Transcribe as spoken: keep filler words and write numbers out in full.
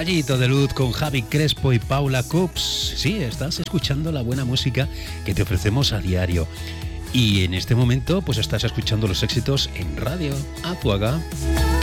Rayito de Luz con Javi Crespo y Paula Cups. Sí, estás escuchando la buena música que te ofrecemos a diario. Y en este momento, pues estás escuchando los éxitos en Radio Azuaga.